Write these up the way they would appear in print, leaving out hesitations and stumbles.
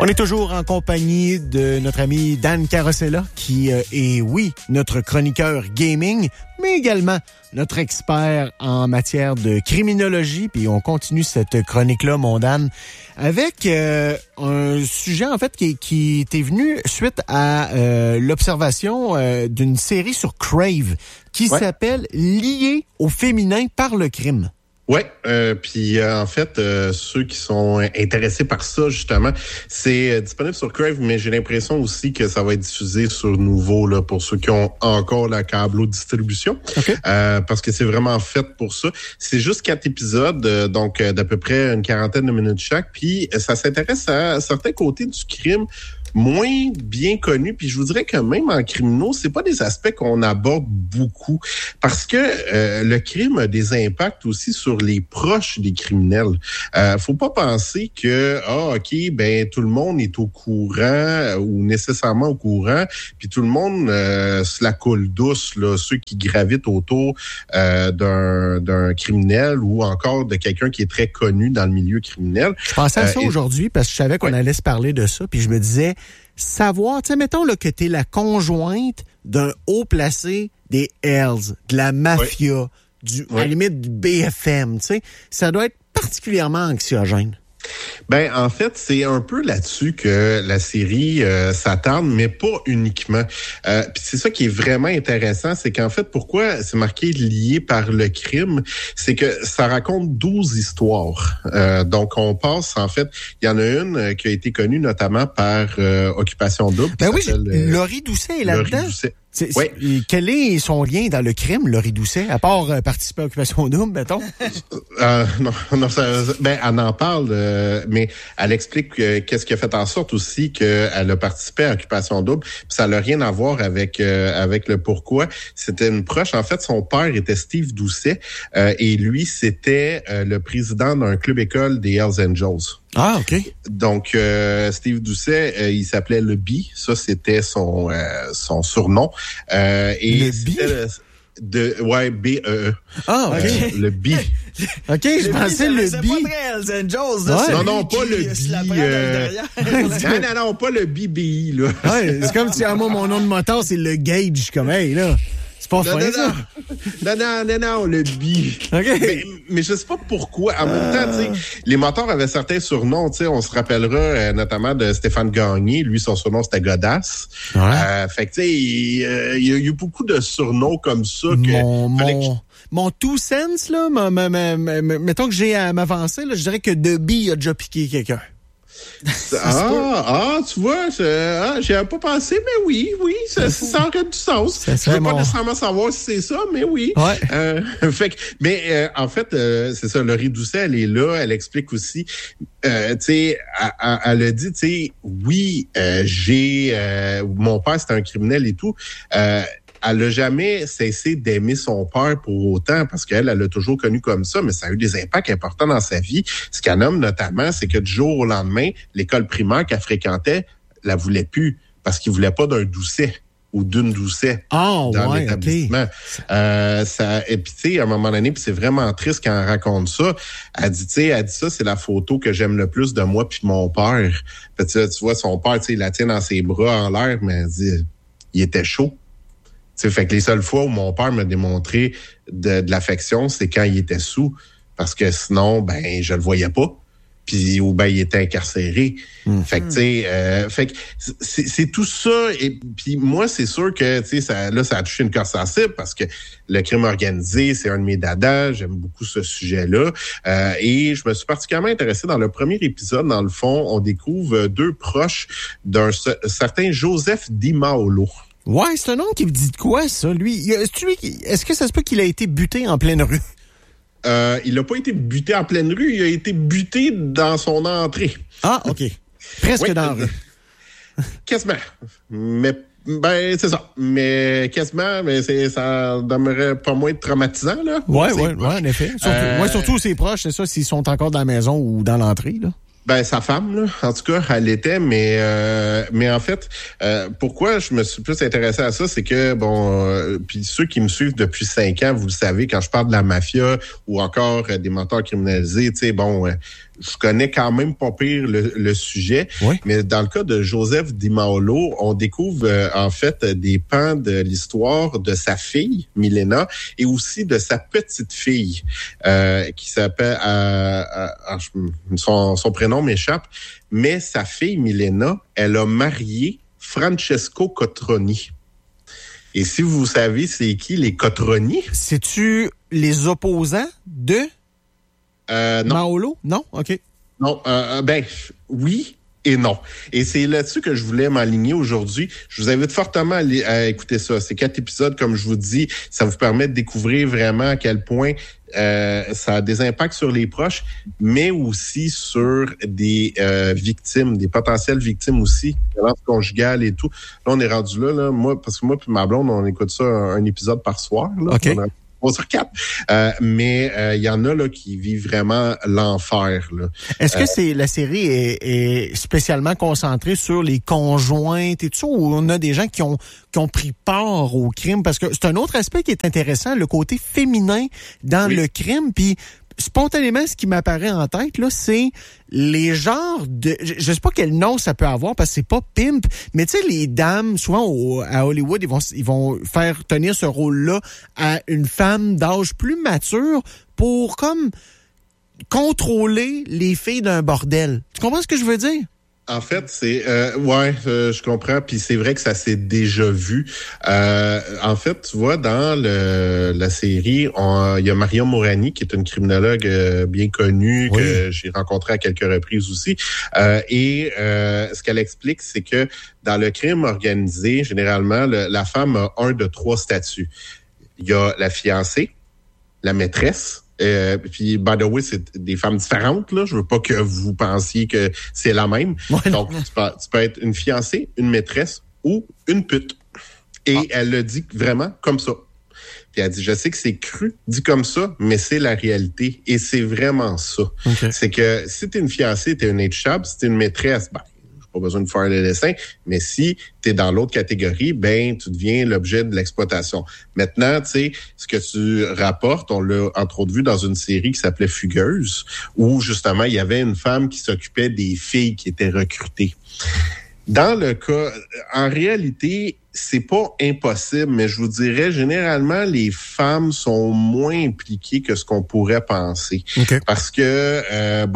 On est toujours en compagnie de notre ami Dan Carosella, qui est, oui, notre chroniqueur gaming, mais également notre expert en matière de criminologie. Puis on continue cette chronique-là, mon Dan, avec un sujet, en fait, qui était venu suite à l'observation d'une série sur Crave qui s'appelle « Lié au féminin par le crime ». Ouais, puis en fait, ceux qui sont intéressés par ça, justement, c'est disponible sur Crave, mais j'ai l'impression aussi que ça va être diffusé sur Nouveau, là, pour ceux qui ont encore la câble distribution, parce que c'est vraiment fait pour ça. C'est juste 4 épisodes, donc d'à peu près une quarantaine de minutes chaque, puis ça s'intéresse à certains côtés du crime moins bien connu, puis je vous dirais que même en criminaux, c'est pas des aspects qu'on aborde beaucoup, parce que le crime a des impacts aussi sur les proches des criminels. Faut pas penser que tout le monde est au courant ou nécessairement au courant, puis tout le monde se la coule douce, là, ceux qui gravitent autour d'un criminel ou encore de quelqu'un qui est très connu dans le milieu criminel. Je pensais à ça aujourd'hui parce que je savais qu'on allait se parler de ça, puis je me disais savoir, tu sais, mettons là, que t'es la conjointe d'un haut placé des Hells, de la mafia, à la limite du BFM, tu sais, ça doit être particulièrement anxiogène. Ben, en fait, c'est un peu là-dessus que la série s'attarde, mais pas uniquement. Puis c'est ça qui est vraiment intéressant, c'est qu'en fait, pourquoi c'est marqué lié par le crime, c'est que ça raconte 12 histoires. Donc, on passe, en fait, il y en a une qui a été connue notamment par Occupation Double. Ben oui, Laurie Doucet est là-dedans. Laurie Doucet. Quel est son lien dans le crime, Laurie Doucet, à part participer à Occupation Double, mettons? Non, elle en parle, mais elle explique qu'est-ce qui a fait en sorte aussi qu'elle a participé à Occupation Double. Puis ça n'a rien à voir avec le pourquoi. C'était une proche. En fait, son père était Steve Doucet et lui, c'était le président d'un club-école des Hells Angels. Ah, OK. Donc, Steve Doucet, il s'appelait le Bee. Ça, c'était son surnom. Le Bee? B-E-E. Ah, OK. Le Bee. OK, je pensais le Bee. Non, pas le Bee. Non, pas le BBI, là. Ouais, c'est comme si, moi, mon nom de moteur, c'est le Gage, comme, hey, là. C'est pas fin, ça? Non, le Bee. Okay. Mais je sais pas pourquoi. En même temps, tu sais, les moteurs avaient certains surnoms. Tu sais, on se rappellera notamment de Stéphane Gagné. Lui, son surnom, c'était Godasse. Ouais. Fait que, tu sais, il y a eu beaucoup de surnoms comme ça. Mon two cents, là, mettons que j'ai à m'avancer, là, je dirais que The Bee a déjà piqué quelqu'un. Tu vois, j'y avais pas pensé, mais oui, ça aurait du sens. Je veux pas nécessairement savoir si c'est ça, mais oui. Ouais. En fait, c'est ça, Laurie Doucet, elle est là, elle explique aussi, tu sais, elle a dit, tu sais, oui, mon père, c'était un criminel et tout, elle n'a jamais cessé d'aimer son père pour autant parce qu'elle l'a toujours connu comme ça, mais ça a eu des impacts importants dans sa vie. Ce qu'elle nomme notamment, c'est que du jour au lendemain, l'école primaire qu'elle fréquentait la voulait plus parce qu'il voulait pas d'un Doucet ou d'une Doucet dans l'établissement. Et puis, tu sais, à un moment donné, puis c'est vraiment triste quand elle raconte ça. Elle dit ça, c'est la photo que j'aime le plus de moi puis mon père. Puis, tu vois, son père, tu sais, il la tient dans ses bras en l'air, mais elle dit, il était chaud. T'sais, fait que les seules fois où mon père m'a démontré de l'affection, c'est quand il était sous. Parce que sinon, je le voyais pas. Puis, ou il était incarcéré. Fait que, tu sais, c'est tout ça. Et puis, moi, c'est sûr que, tu sais, ça a touché une corde sensible parce que le crime organisé, c'est un de mes dadas. J'aime beaucoup ce sujet-là. Et je me suis particulièrement intéressé dans le premier épisode. Dans le fond, on découvre 2 proches d'un certain Joseph Di Maolo. Ouais, c'est un nom qui me dit de quoi, ça, lui? Est-ce que ça se peut qu'il a été buté en pleine rue? Il n'a pas été buté en pleine rue, il a été buté dans son entrée. Ah, OK. Presque dans la rue. Quasiment. Mais, c'est ça. Mais quasiment, mais ça demeurait pas moins traumatisant, là. Ouais, en effet. Surtout ses proches, c'est ça, s'ils sont encore dans la maison ou dans l'entrée, là. Sa femme, là, en tout cas, elle l'était, mais en fait, pourquoi je me suis plus intéressé à ça, c'est que, puis ceux qui me suivent depuis 5 ans, vous le savez, quand je parle de la mafia ou encore des menteurs criminalisés, tu sais, je connais quand même pas pire le sujet. Oui. Mais dans le cas de Joseph Di Maolo, on découvre en fait des pans de l'histoire de sa fille, Milena, et aussi de sa petite fille, qui s'appelle... son prénom m'échappe, mais sa fille, Milena, elle a marié Francesco Cotroni. Et si vous savez c'est qui les Cotroni? C'est-tu les opposants de Non. Maolo? Non? OK. Non, oui et non. Et c'est là-dessus que je voulais m'aligner aujourd'hui. Je vous invite fortement à écouter ça. C'est 4 épisodes, comme je vous dis. Ça vous permet de découvrir vraiment à quel point ça a des impacts sur les proches, mais aussi sur des victimes, des potentielles victimes aussi, violence conjugale et tout. Là, on est rendu là, parce que moi puis ma blonde, on écoute ça un épisode par soir. Là. OK. 3 sur 4. Mais il y en a là qui vivent vraiment l'enfer. Là. Est-ce que la série est spécialement concentrée sur les conjointes et tout ça, ou on a des gens qui ont pris part au crime? Parce que c'est un autre aspect qui est intéressant, le côté féminin dans le crime. Puis spontanément, ce qui m'apparaît en tête, là, c'est les genres de... Je sais pas quel nom ça peut avoir, parce que c'est pas pimp, mais tu sais, les dames, souvent à Hollywood, ils vont faire tenir ce rôle-là à une femme d'âge plus mature pour comme contrôler les filles d'un bordel. Tu comprends ce que je veux dire? En fait, c'est je comprends, puis c'est vrai que ça s'est déjà vu. En fait, tu vois, dans la série, il y a Maria Morani, qui est une criminologue bien connue, que j'ai rencontrée à quelques reprises aussi. Et ce qu'elle explique, c'est que dans le crime organisé, généralement, la femme a un de 3 statuts. Il y a la fiancée, la maîtresse. Puis, by the way, c'est des femmes différentes, là. Je veux pas que vous pensiez que c'est la même. Ouais, donc, tu peux être une fiancée, une maîtresse ou une pute. Et elle le dit vraiment comme ça. Puis elle dit, je sais que c'est cru, dit comme ça, mais c'est la réalité. Et c'est vraiment ça. Okay. C'est que si t'es une fiancée, t'es une intouchable. Si t'es une maîtresse, pas besoin de faire le dessin, mais si tu es dans l'autre catégorie, tu deviens l'objet de l'exploitation. Maintenant, tu sais, ce que tu rapportes, on l'a entre autres vu dans une série qui s'appelait Fugueuse, où justement, il y avait une femme qui s'occupait des filles qui étaient recrutées. Dans le cas, en réalité, c'est pas impossible, mais je vous dirais, généralement, les femmes sont moins impliquées que ce qu'on pourrait penser. Okay. Parce que,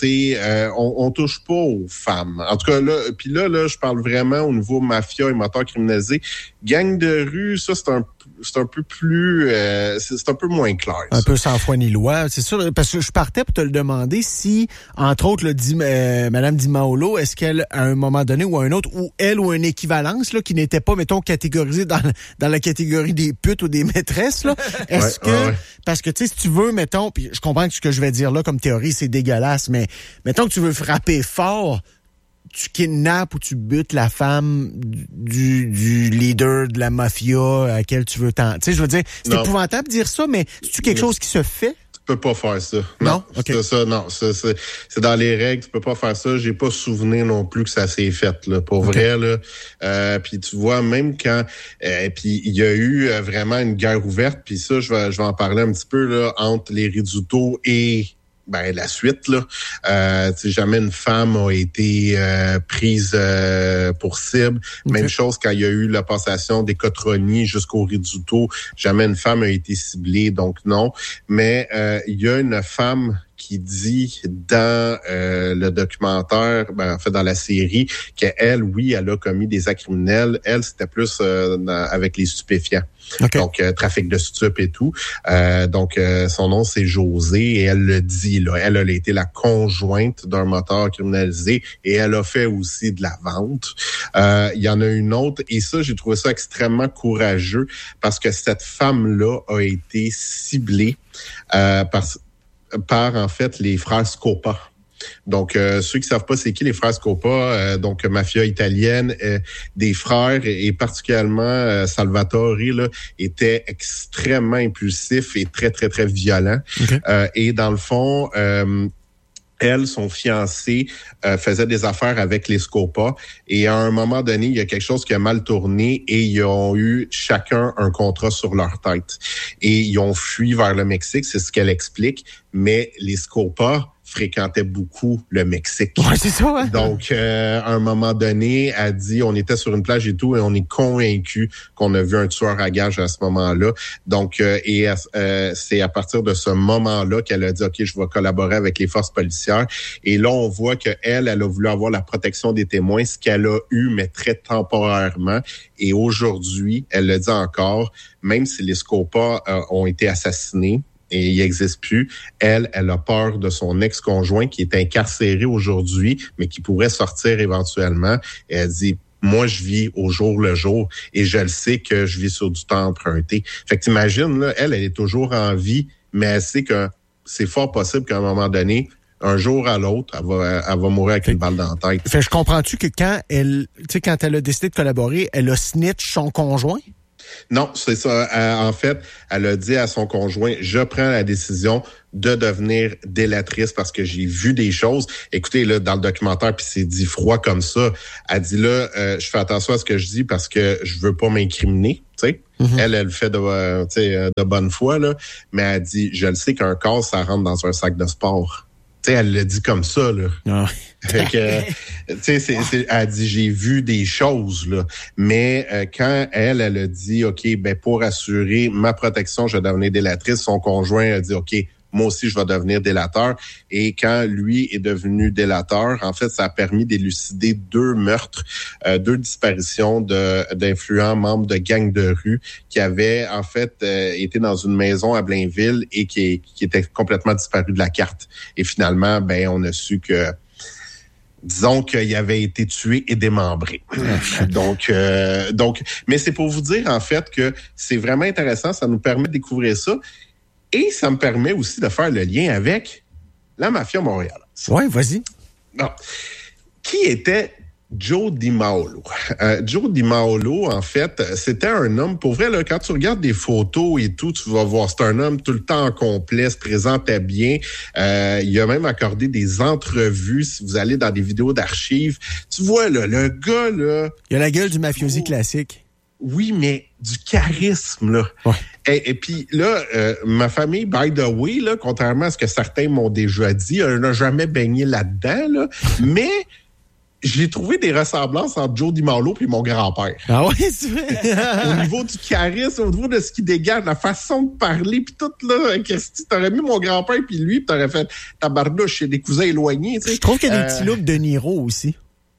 on touche pas aux femmes. En tout cas, là, puis là, je parle vraiment au niveau mafia et moteur criminalisé. Gang de rue, ça, c'est un peu plus... c'est un peu moins clair. Un peu sans foi ni loi, c'est sûr. Parce que je partais pour te le demander si, entre autres, Madame Di Maolo, est-ce qu'elle, à un moment donné ou à un autre, ou elle ou une équivalence là, qui n'était pas, mettons, catégorisée dans la catégorie des putes ou des maîtresses, là, est-ce que... Parce que, tu sais, si tu veux, mettons, puis je comprends que ce que je vais dire là comme théorie, c'est dégueulasse, mais mettons que tu veux frapper fort, tu kidnappes ou tu butes la femme du leader de la mafia à laquelle tu veux t'en... Tu sais, je veux dire, c'est épouvantable de dire ça, mais c'est-tu quelque chose qui se fait? Tu peux pas faire ça. Non? Okay. C'est dans les règles, tu peux pas faire ça. J'ai pas souvenir non plus que ça s'est fait, là, pour vrai, là. Puis tu vois, même quand... puis il y a eu vraiment une guerre ouverte, puis ça, je vais en parler un petit peu, là, entre les Rizzuto et... la suite, là, jamais une femme a été prise pour cible. Okay. Même chose quand il y a eu la passation des Cotroni jusqu'au Rizzuto. Jamais une femme a été ciblée, donc non. Mais il y a une femme qui dit dans le documentaire, en fait dans la série, qu'elle, oui, elle a commis des actes criminels. Elle, c'était plus avec les stupéfiants. Okay. Donc, trafic de stupes et tout. Donc, son nom, c'est José et elle le dit, là. Elle a été la conjointe d'un moteur criminalisé et elle a fait aussi de la vente. Il y en a une autre et ça, j'ai trouvé ça extrêmement courageux parce que cette femme-là a été ciblée par en fait, les frères Scopa. Donc, ceux qui savent pas c'est qui les frères Scopa, donc mafia italienne, des frères et particulièrement Salvatore là, était extrêmement impulsif et très, très, très violent. Okay. Et dans le fond... elle, son fiancé, faisait des affaires avec les Scopa. Et à un moment donné, il y a quelque chose qui a mal tourné et ils ont eu chacun un contrat sur leur tête. Et ils ont fui vers le Mexique, c'est ce qu'elle explique. Mais les Scopa fréquentait beaucoup le Mexique. Ouais, c'est ça, hein? Donc, à un moment donné, elle dit, on était sur une plage et tout, et on est convaincu qu'on a vu un tueur à gages à ce moment-là. Donc, c'est à partir de ce moment-là qu'elle a dit, OK, je vais collaborer avec les forces policières. Et là, on voit qu'elle a voulu avoir la protection des témoins, ce qu'elle a eu, mais très temporairement. Et aujourd'hui, elle le dit encore, même si les Scopas ont été assassinés, et il n'existe plus. Elle a peur de son ex-conjoint qui est incarcéré aujourd'hui, mais qui pourrait sortir éventuellement. Et elle dit, moi, je vis au jour le jour et je le sais que je vis sur du temps emprunté. Fait que t'imagines, là, elle est toujours en vie, mais elle sait que c'est fort possible qu'à un moment donné, un jour à l'autre, elle va mourir avec une balle dans la tête. Fait, je comprends-tu que quand elle a décidé de collaborer, elle a snitch son conjoint? Non, c'est ça. En fait, elle a dit à son conjoint, je prends la décision de devenir délatrice parce que j'ai vu des choses. Écoutez, là, dans le documentaire, puis c'est dit froid comme ça, elle dit là, je fais attention à ce que je dis parce que je veux pas m'incriminer, tu sais. Mm-hmm. Elle le fait de bonne foi, là, mais elle dit, je le sais qu'un corps, ça rentre dans un sac de sport. Tu sais, elle le dit comme ça, là. Oh. Fait que, tu sais, elle dit, j'ai vu des choses, là. Mais quand elle a dit, OK, ben pour assurer ma protection, je vais devenir délatrice, son conjoint a dit, OK, moi aussi, je vais devenir délateur. Et quand lui est devenu délateur, en fait, ça a permis d'élucider 2 meurtres, 2 disparitions d'influents membres de gangs de rue qui avaient, en fait, été dans une maison à Blainville et qui étaient complètement disparus de la carte. Et finalement, ben, on a su que disons qu'il avait été tué et démembré. Donc, mais c'est pour vous dire, en fait, que c'est vraiment intéressant. Ça nous permet de découvrir ça. Et ça me permet aussi de faire le lien avec la mafia montréalaise. Oui, vas-y. Non. Qui était Joe DiMaolo? Joe DiMaolo, en fait, c'était un homme, pour vrai, là, quand tu regardes des photos et tout, tu vas voir, c'est un homme tout le temps en complet, se présentait bien. Il a même accordé des entrevues, si vous allez dans des vidéos d'archives. Tu vois, là, le gars, là... Il a la gueule du mafiosi classique. Oui, mais du charisme, là. Ouais. Et puis là, ma famille, by the way, là, contrairement à ce que certains m'ont déjà dit, elle n'a jamais baigné là-dedans, là, mais j'ai trouvé des ressemblances entre Joe DiMaolo et mon grand-père. Ah oui, c'est vrai? Au niveau du charisme, au niveau de ce qui dégage, la façon de parler, puis tout, là, Christy, t'aurais mis mon grand-père puis lui, puis t'aurais fait tabarnouche chez des cousins éloignés, tu sais. Je trouve qu'il y a des petits looks de Niro aussi.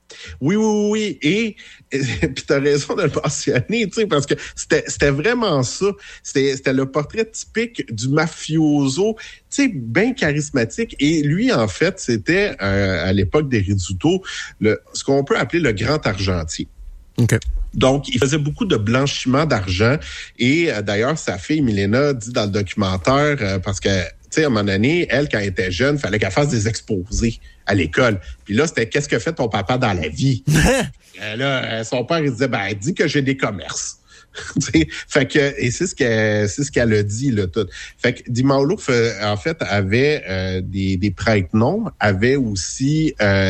Oui. Et puis t'as raison de le mentionner, tu sais, parce que c'était vraiment ça. C'était le portrait typique du mafioso, tu sais, bien charismatique. Et lui, en fait, c'était à l'époque des Rizzuto, ce qu'on peut appeler le grand argentier. OK. Donc, il faisait beaucoup de blanchiment d'argent. Et d'ailleurs, sa fille, Milena, dit dans le documentaire, parce que, tu sais, à un moment donné, elle, quand elle était jeune, fallait qu'elle fasse des exposés à l'école. Puis là, c'était « Qu'est-ce que fait ton papa dans la vie? » Là, son père, il disait « Ben, dis que j'ai des commerces. » Fait que, et c'est ce qu'elle a dit, là, tout. Fait que DiMaolo, en fait, avait des prête-noms, avait aussi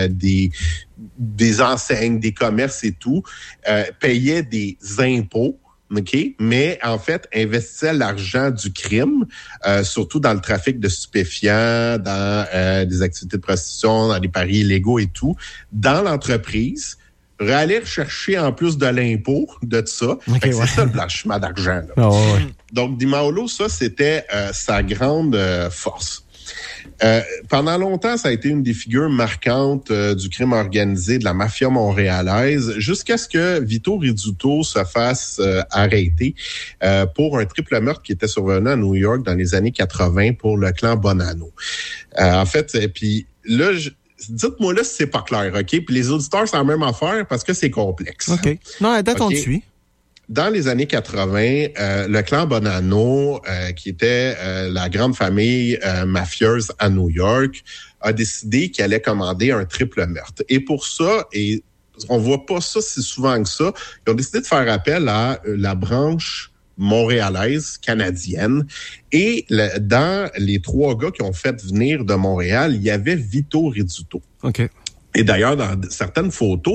des enseignes, des commerces et tout, payait des impôts. OK, mais en fait, investissait l'argent du crime, surtout dans le trafic de stupéfiants, dans des activités de prostitution, dans les paris illégaux et tout, dans l'entreprise, aller rechercher en plus de l'impôt de ça. Okay, c'est ça le blanchiment d'argent. Donc, DiMaolo, ça, c'était sa grande force. Pendant longtemps, ça a été une des figures marquantes du crime organisé de la mafia montréalaise, jusqu'à ce que Vito Rizzuto se fasse arrêter pour un triple meurtre qui était survenu à New York dans les années 80 pour le clan Bonanno. En fait, puis là, dites-moi là si c'est pas clair, OK? Puis les auditeurs, c'est la même affaire parce que c'est complexe. OK. Non, à date, on te suit. Dans les années 80, le clan Bonanno, qui était la grande famille mafieuse à New York, a décidé qu'il allait commander un triple meurtre. Et pour ça, et on voit pas ça si souvent que ça, ils ont décidé de faire appel à la branche montréalaise, canadienne. Et dans les 3 gars qui ont fait venir de Montréal, il y avait Vito Rizzuto. OK. Et d'ailleurs, dans certaines photos,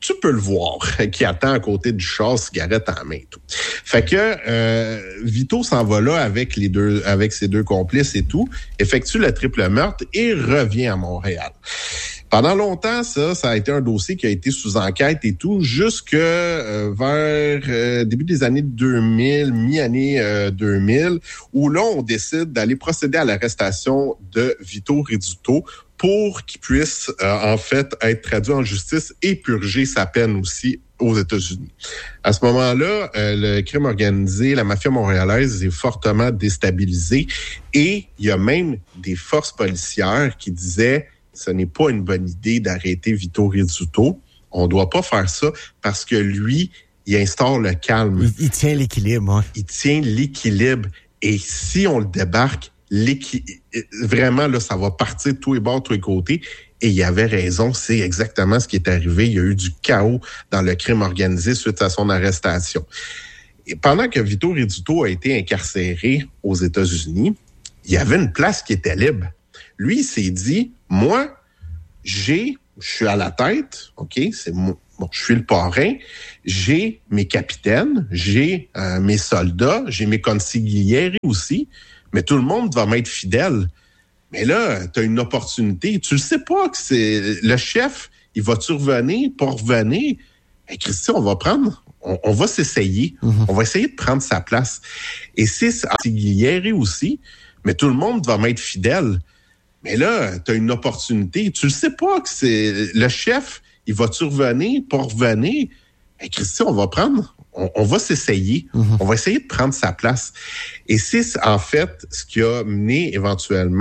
tu peux le voir, qui attend à côté du char, cigarette en main. Tout. Fait que Vito s'en va là avec ses deux complices et tout, effectue le triple meurtre et revient à Montréal. Pendant longtemps, ça a été un dossier qui a été sous enquête et tout, jusque vers début des années 2000, mi-année 2000, où là, on décide d'aller procéder à l'arrestation de Vito Rizzuto pour qu'il puisse, en fait, être traduit en justice et purger sa peine aussi aux États-Unis. À ce moment-là, le crime organisé, la mafia montréalaise est fortement déstabilisée et il y a même des forces policières qui disaient ce n'est pas une bonne idée d'arrêter Vito Rizzuto. On doit pas faire ça parce que lui, il instaure le calme. Il tient l'équilibre. Hein. Il tient l'équilibre. Et si on le débarque, vraiment, là, ça va partir de tous les bords, tous les côtés. Et il avait raison, c'est exactement ce qui est arrivé. Il y a eu du chaos dans le crime organisé suite à son arrestation. Et pendant que Vito Rizzuto a été incarcéré aux États-Unis, il y avait une place qui était libre. Lui, il s'est dit, moi, je suis à la tête, OK, je suis le parrain, j'ai mes capitaines, j'ai mes soldats, j'ai mes consiglieri aussi, mais tout le monde va m'être fidèle. Mais là, tu as une opportunité, tu le sais pas que c'est le chef, il va-tu revenir, pas revenir? Hey, Christy, on va s'essayer, on va essayer de prendre sa place. Et c'est consiglieri aussi, mais tout le monde va m'être fidèle. Mais là, tu as une opportunité. Tu le sais pas que c'est le chef, il va-tu revenir, pas revenir? Hey, Christy, on va s'essayer. On va essayer de prendre sa place. Et c'est en fait ce qui a mené éventuellement